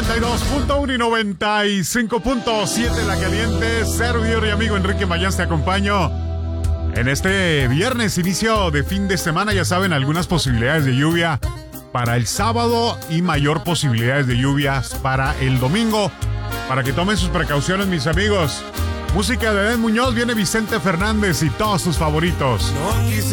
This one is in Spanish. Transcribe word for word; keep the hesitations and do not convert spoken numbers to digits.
noventa y dos punto uno y noventa y cinco punto siete La Caliente. Servidor y amigo Enrique Mayans te acompaño en este viernes, inicio de fin de semana. Ya saben, algunas posibilidades de lluvia para el sábado y mayor posibilidades de lluvias para el domingo. Para que tomen sus precauciones, mis amigos. Música de Edén Muñoz, viene Vicente Fernández y todos sus favoritos.